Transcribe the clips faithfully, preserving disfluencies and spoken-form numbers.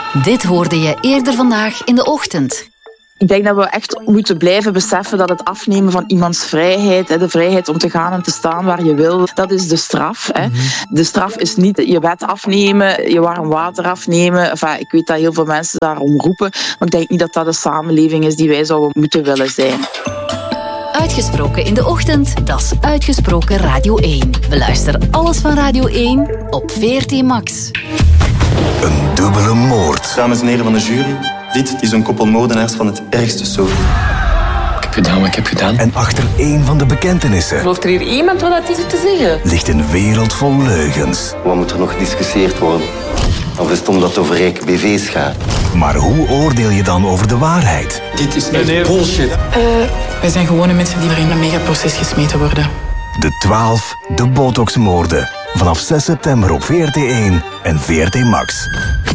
Dit hoorde je eerder vandaag in de ochtend. Ik denk dat we echt moeten blijven beseffen dat het afnemen van iemands vrijheid, de vrijheid om te gaan en te staan waar je wil, dat is de straf. De straf is niet je bed afnemen, je warm water afnemen. Enfin, ik weet dat heel veel mensen daarom roepen, maar ik denk niet dat dat de samenleving is die wij zouden moeten willen zijn. Uitgesproken in de ochtend, dat is Uitgesproken Radio één. Beluister alles van Radio één op V R T Max. Een dubbele moord. Dames en heren van de jury, dit is een koppel moordenaars van het ergste soort. Ik heb gedaan wat ik heb gedaan. En achter één van de bekentenissen... Gelooft er hier iemand wat dat is te zeggen? ...ligt een wereld vol leugens. Wat moet er nog gediscussieerd worden? Of is het omdat het over rijke B V's gaat? Maar hoe oordeel je dan over de waarheid? Dit is echt bullshit. Uh, wij zijn gewone mensen die er in een megaproces gesmeten worden. De twaalf, de botoxmoorden. Vanaf zes september op V R T één en V R T Max.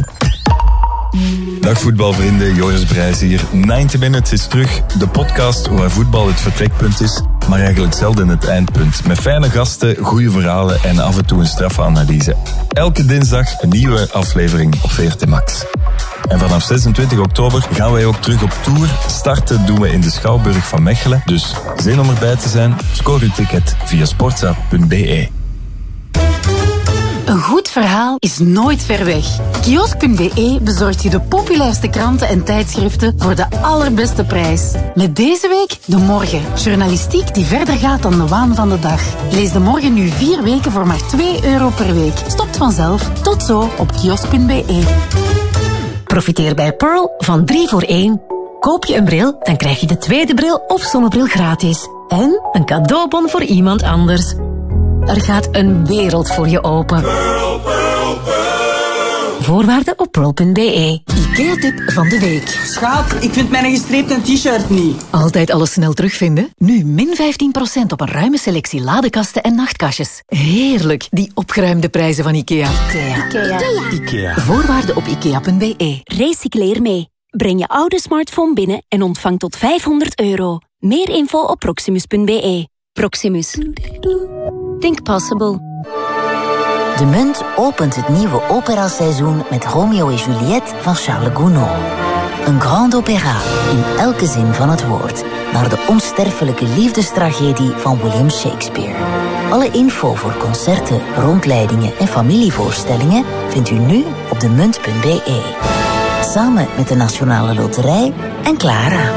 Dag voetbalvrienden, Joris Brijs hier. negentig Minutes is terug, de podcast waar voetbal het vertrekpunt is, maar eigenlijk zelden het eindpunt. Met fijne gasten, goede verhalen en af en toe een straffe analyse. Elke dinsdag een nieuwe aflevering op V R T Max. En vanaf zesentwintig oktober gaan wij ook terug op tour. Starten doen we in de Schouwburg van Mechelen. Dus zin om erbij te zijn? Scoor uw ticket via sportza punt b e. Een goed verhaal is nooit ver weg. Kiosk punt b e bezorgt je de populairste kranten en tijdschriften voor de allerbeste prijs. Met deze week De Morgen. Journalistiek die verder gaat dan de waan van de dag. Lees De Morgen nu vier weken voor maar twee euro per week. Stopt vanzelf. Tot zo op kiosk punt b e. Profiteer bij Pearl van drie voor één. Koop je een bril, dan krijg je de tweede bril of zonnebril gratis. En een cadeaubon voor iemand anders. Er gaat een wereld voor je open. Pearl, Pearl, Pearl. Voorwaarden op pearl punt b e. IKEA-tip van de week. Schat, ik vind mijn gestreepte t-shirt niet. Altijd alles snel terugvinden? Nu min vijftien procent op een ruime selectie ladekasten en nachtkastjes. Heerlijk, die opgeruimde prijzen van IKEA. IKEA. IKEA. IKEA. Voorwaarden op ikea punt b e. Recycleer mee. Breng je oude smartphone binnen en ontvang tot vijfhonderd euro. Meer info op proximus punt b e. Proximus. Think possible. De Munt opent het nieuwe operaseizoen met Romeo en Juliette van Charles Gounod. Een grand opéra in elke zin van het woord. Naar de onsterfelijke liefdestragedie van William Shakespeare. Alle info voor concerten, rondleidingen en familievoorstellingen vindt u nu op de munt punt b e. Samen met de Nationale Loterij en Clara.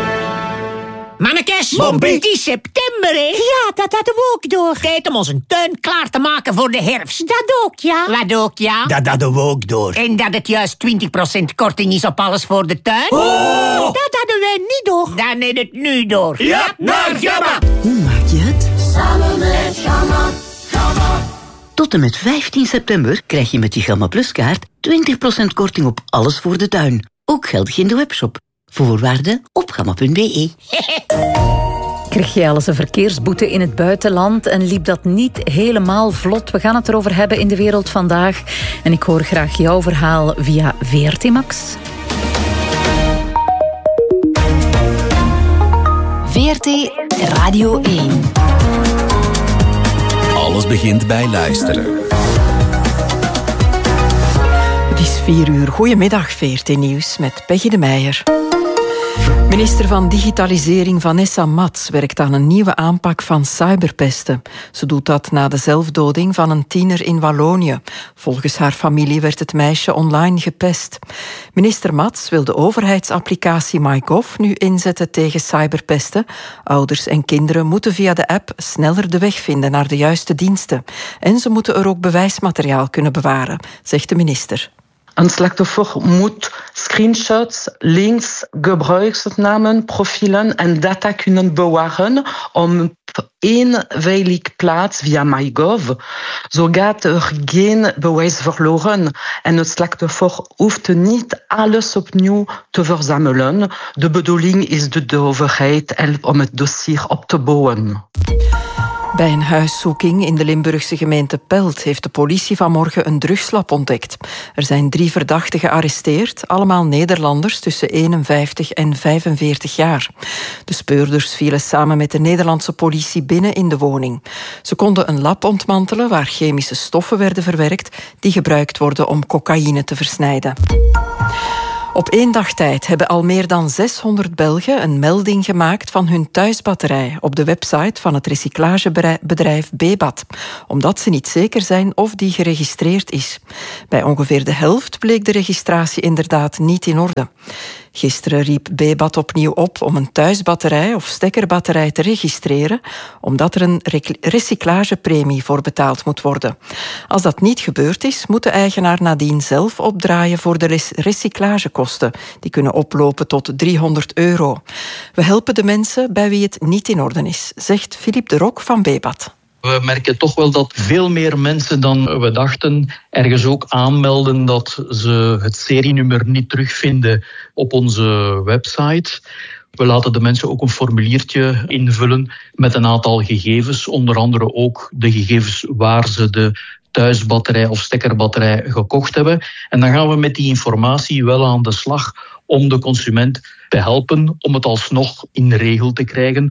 Mannekes, Bompie. het is september, hè? Ja, dat hadden we ook door. Tijd om onze tuin klaar te maken voor de herfst. Dat ook, ja. Wat ook, ja? Dat hadden we ook door. En dat het juist twintig procent korting is op alles voor de tuin? Oh! Dat hadden wij niet door. Dan is het nu door. Ja, naar Gamma. Hoe maak je het? Samen met Gamma. Gamma. Tot en met vijftien september krijg je met je Gamma Plus kaart twintig procent korting op alles voor de tuin. Ook geldig in de webshop. Voorwaarden op gamma punt b e. Kreeg jij al eens een verkeersboete in het buitenland en liep dat niet helemaal vlot? We gaan het erover hebben in de wereld vandaag. En ik hoor graag jouw verhaal via V R T Max. V R T Radio één. Alles begint bij luisteren. Het is vier uur. Goedemiddag, V R T Nieuws met Peggy de Meijer. Minister van Digitalisering Vanessa Mats werkt aan een nieuwe aanpak van cyberpesten. Ze doet dat na de zelfdoding van een tiener in Wallonië. Volgens haar familie werd het meisje online gepest. Minister Mats wil de overheidsapplicatie MyGov nu inzetten tegen cyberpesten. Ouders en kinderen moeten via de app sneller de weg vinden naar de juiste diensten. En ze moeten er ook bewijsmateriaal kunnen bewaren, zegt de minister. Een slachtoffer moet screenshots, links, gebruikersnamen, profielen en data kunnen bewaren om op één veilige plaats via MyGov. Zo gaat er geen bewijs verloren en het slachtoffer hoeft niet alles opnieuw te verzamelen. De bedoeling is dat de overheid helpt om het dossier op te bouwen. Bij een huiszoeking in de Limburgse gemeente Pelt heeft de politie vanmorgen een drugslab ontdekt. Er zijn drie verdachten gearresteerd, allemaal Nederlanders tussen eenenvijftig en vijfenveertig jaar. De speurders vielen samen met de Nederlandse politie binnen in de woning. Ze konden een lab ontmantelen waar chemische stoffen werden verwerkt die gebruikt worden om cocaïne te versnijden. Op één dag tijd hebben al meer dan zeshonderd Belgen een melding gemaakt van hun thuisbatterij op de website van het recyclagebedrijf Bebat, omdat ze niet zeker zijn of die geregistreerd is. Bij ongeveer de helft bleek de registratie inderdaad niet in orde. Gisteren riep Bebat opnieuw op om een thuisbatterij of stekkerbatterij te registreren, omdat er een recyclagepremie voor betaald moet worden. Als dat niet gebeurd is, moet de eigenaar nadien zelf opdraaien voor de recyclagekosten. Die kunnen oplopen tot driehonderd euro. We helpen de mensen bij wie het niet in orde is, zegt Philippe de Rok van Bebat. We merken toch wel dat veel meer mensen dan we dachten ergens ook aanmelden dat ze het serienummer niet terugvinden op onze website. We laten de mensen ook een formuliertje invullen met een aantal gegevens, onder andere ook de gegevens waar ze de thuisbatterij of stekkerbatterij gekocht hebben. En dan gaan we met die informatie wel aan de slag om de consument te helpen om het alsnog in de regel te krijgen.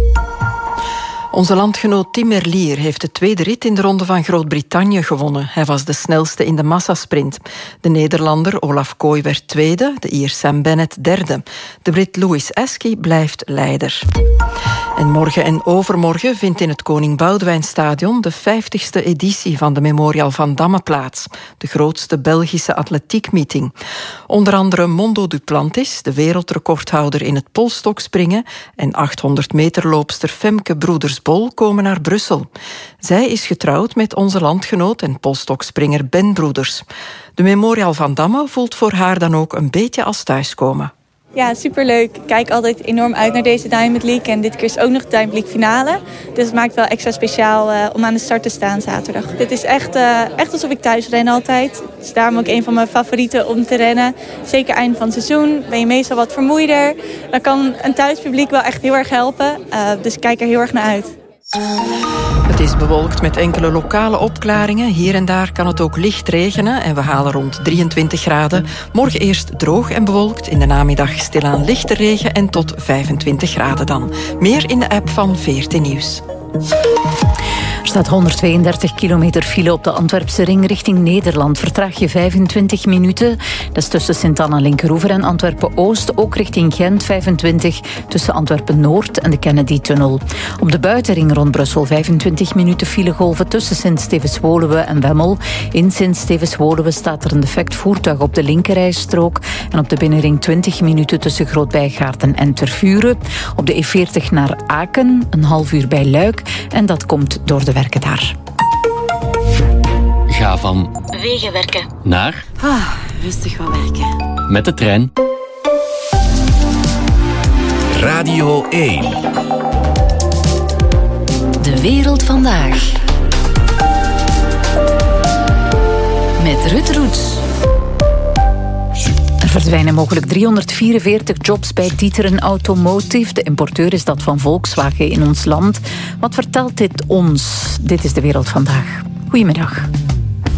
Onze landgenoot Tim Merlier heeft de tweede rit in de Ronde van Groot-Brittannië gewonnen. Hij was de snelste in de massasprint. De Nederlander Olaf Kooi werd tweede, de Ier Sam Bennett derde. De Brit Louis Askey blijft leider. En morgen en overmorgen vindt in het Koning Boudewijnstadion de vijftigste editie van de Memorial van Damme plaats. De grootste Belgische atletiekmeeting. Onder andere Mondo Duplantis, de wereldrecordhouder in het polstokspringen, en achthonderd meter loopster Femke Broedersbol komen naar Brussel. Zij is getrouwd met onze landgenoot en polstokspringer Ben Broeders. De Memorial van Damme voelt voor haar dan ook een beetje als thuiskomen. Ja, superleuk. Ik kijk altijd enorm uit naar deze Diamond League. En dit keer is ook nog de Diamond League finale. Dus het maakt het wel extra speciaal uh, om aan de start te staan zaterdag. Dit is echt, uh, echt alsof ik thuis ren altijd. Het is daarom ook een van mijn favorieten om te rennen. Zeker eind van het seizoen ben je meestal wat vermoeider. Dan kan een thuispubliek wel echt heel erg helpen. Uh, dus ik kijk er heel erg naar uit. Het is bewolkt met enkele lokale opklaringen. Hier en daar kan het ook licht regenen en we halen rond drieëntwintig graden. Morgen eerst droog en bewolkt, in de namiddag stilaan lichte regen en tot vijfentwintig graden dan. Meer in de app van V R T Nieuws. Er staat honderdtweeëndertig kilometer file op de Antwerpse ring richting Nederland. Vertraag je vijfentwintig minuten. Dat is tussen Sint-Anna-Linkeroever en Antwerpen-Oost. Ook richting Gent vijfentwintig tussen Antwerpen-Noord en de Kennedy-tunnel. Op de buitenring rond Brussel vijfentwintig minuten filegolven tussen Sint-Stevens-Woluwe en Wemmel. In Sint-Stevens-Woluwe staat er een defect voertuig op de linkerrijstrook. En op de binnenring twintig minuten tussen Groot-Bijgaarden en Tervuren. Op de E veertig naar Aken, een half uur bij Luik. En dat komt door de werken daar. Ga van Wegenwerken naar ah, rustig wat werken. Met de trein. Radio één. De wereld vandaag. Met Ruud Roets. Er verdwijnen mogelijk driehonderdvierenveertig jobs bij D'Ieteren Automotive. De importeur is dat van Volkswagen in ons land. Wat vertelt dit ons? Dit is de wereld vandaag. Goedemiddag.